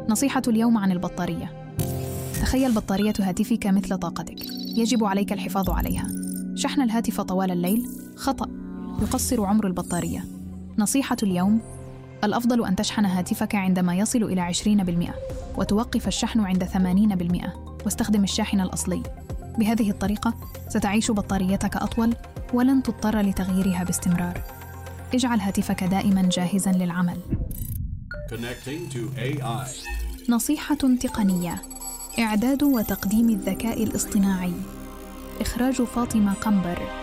نصيحة اليوم عن البطارية. تخيل بطارية هاتفك مثل طاقتك، يجب عليك الحفاظ عليها. شحن الهاتف طوال الليل خطأ، يقصر عمر البطارية. نصيحة اليوم: الأفضل أن تشحن هاتفك عندما يصل إلى 20%، وتوقف الشحن عند 80%، واستخدم الشاحن الأصلي. بهذه الطريقة ستعيش بطاريتك أطول ولن تضطر لتغييرها باستمرار. اجعل هاتفك دائماً جاهزاً للعمل. Connecting to AI. نصيحة تقنية: إعداد وتقديم الذكاء الاصطناعي. إخراج فاطمة قنبر.